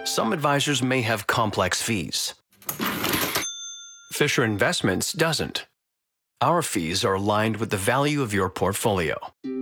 Some advisors may have complex fees. Fisher Investments doesn't. Our fees are aligned with the value of your portfolio.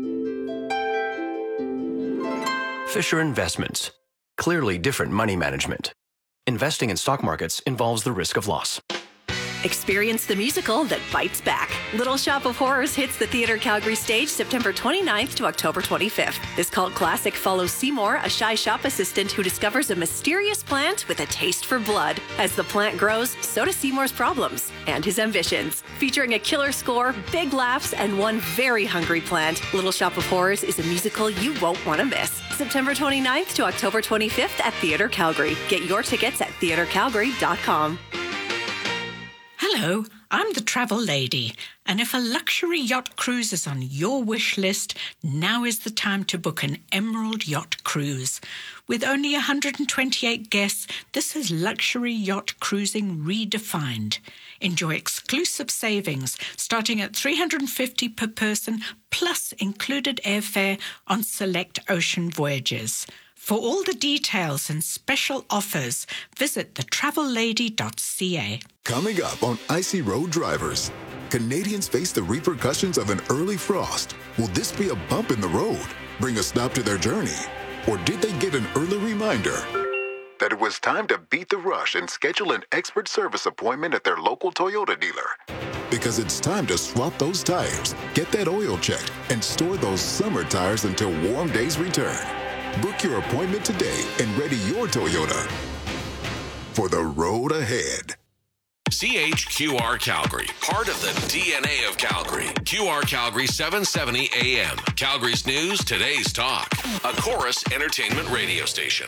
Fisher Investments. Clearly different money management. Investing in stock markets involves the risk of loss. Experience the musical that bites back. Little Shop of Horrors hits the Theatre Calgary stage September 29th to October 25th. This cult classic follows Seymour, a shy shop assistant who discovers a mysterious plant with a taste for blood. As the plant grows, so do Seymour's problems and his ambitions. Featuring a killer score, big laughs, and one very hungry plant, Little Shop of Horrors is a musical you won't want to miss. September 29th to October 25th at Theatre Calgary. Get your tickets at theatrecalgary.com. Hello, I'm the travel lady, and if a luxury yacht cruise is on your wish list, now is the time to book an Emerald Yacht Cruise. With only 128 guests, this is luxury yacht cruising redefined. Enjoy exclusive savings starting at $350 per person, plus included airfare on select ocean voyages. For all the details and special offers, visit thetravellady.ca. Coming up on Icy Road Drivers, Canadians face the repercussions of an early frost. Will this be a bump in the road, bring a stop to their journey? Or did they get an early reminder that it was time to beat the rush and schedule an expert service appointment at their local Toyota dealer? Because it's time to swap those tires, get that oil checked, and store those summer tires until warm days return. Book your appointment today and ready your Toyota for the road ahead. CHQR Calgary, part of the DNA of Calgary. QR Calgary 770 AM. Calgary's news, today's talk. A Chorus Entertainment radio station.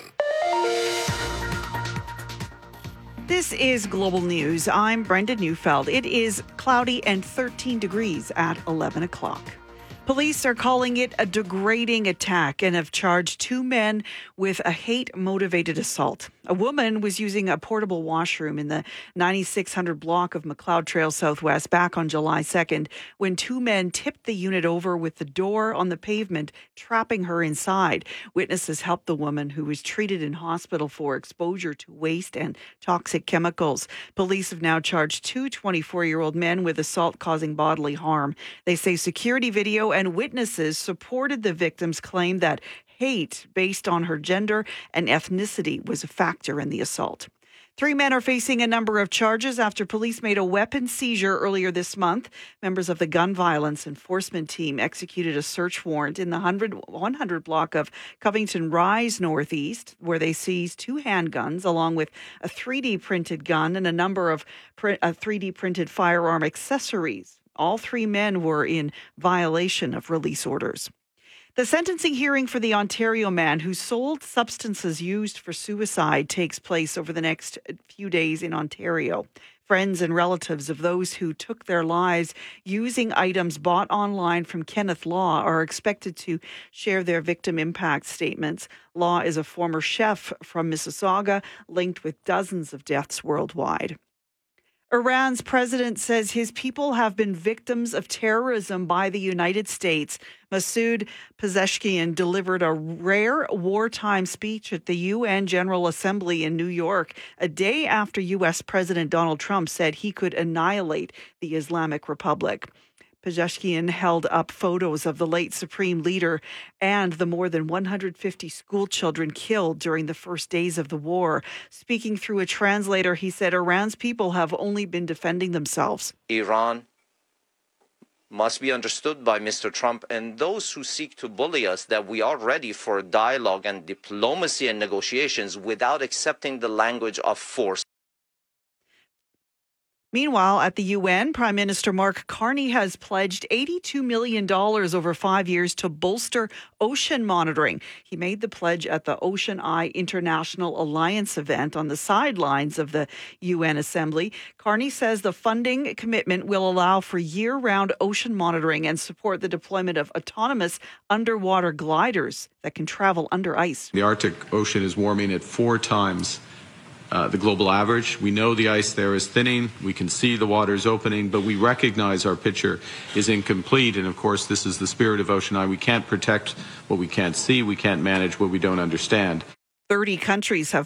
This is Global News. I'm Brenda Neufeld. It is cloudy and 13 degrees at 11 o'clock. Police are calling it a degrading attack and have charged two men with a hate-motivated assault. A woman was using a portable washroom in the 9600 block of McLeod Trail Southwest back on July 2nd when two men tipped the unit over with the door on the pavement, trapping her inside. Witnesses helped the woman, who was treated in hospital for exposure to waste and toxic chemicals. Police have now charged two 24-year-old men with assault causing bodily harm. They say security video and witnesses supported the victim's claim that hate based on her gender and ethnicity was a factor in the assault. Three men are facing a number of charges after police made a weapon seizure earlier this month. Members of the Gun Violence Enforcement Team executed a search warrant in the 100 block of Covington Rise Northeast, where they seized two handguns along with a 3D printed gun and a number of 3D printed firearm accessories. All three men were in violation of release orders. The sentencing hearing for the Ontario man who sold substances used for suicide takes place over the next few days in Ontario. Friends and relatives of those who took their lives using items bought online from Kenneth Law are expected to share their victim impact statements. Law is a former chef from Mississauga, linked with dozens of deaths worldwide. Iran's president says his people have been victims of terrorism by the United States. Masoud Pezeshkian delivered a rare wartime speech at the UN General Assembly in New York, a day after U.S. President Donald Trump said he could annihilate the Islamic Republic. Pezeshkian held up photos of the late Supreme Leader and the more than 150 school children killed during the first days of the war. Speaking through a translator, he said Iran's people have only been defending themselves. Iran must be understood by Mr. Trump and those who seek to bully us that we are ready for dialogue and diplomacy and negotiations without accepting the language of force. Meanwhile, at the UN, Prime Minister Mark Carney has pledged $82 million over 5 years to bolster ocean monitoring. He made the pledge at the Ocean Eye International Alliance event on the sidelines of the UN Assembly. Carney says the funding commitment will allow for year-round ocean monitoring and support the deployment of autonomous underwater gliders that can travel under ice. The Arctic Ocean is warming at 4 times the global average. We know the ice there is thinning. We can see the waters opening, but we recognize our picture is incomplete. And of course, this is the spirit of Ocean Eye. We can't protect what we can't see. We can't manage what we don't understand. 30 countries have